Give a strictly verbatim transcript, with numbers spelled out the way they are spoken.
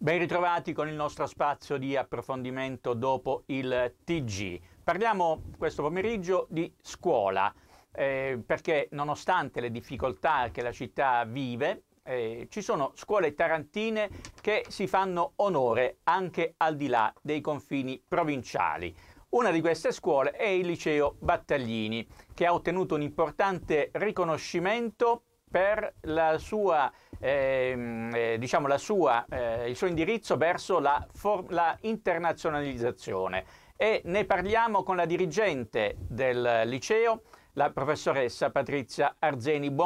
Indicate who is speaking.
Speaker 1: Ben ritrovati con il nostro spazio di approfondimento dopo il T G. Parliamo questo pomeriggio di scuola, eh, perché nonostante le difficoltà che la città vive, eh, ci sono scuole tarantine che si fanno onore anche al di là dei confini provinciali. Una di queste scuole è il Liceo Battaglini, che ha ottenuto un importante riconoscimento per la sua, ehm, eh, diciamo la sua, eh, il suo indirizzo verso la, la internazionalizzazione. E ne parliamo con la dirigente del liceo, la professoressa Patrizia Arzeni. Buon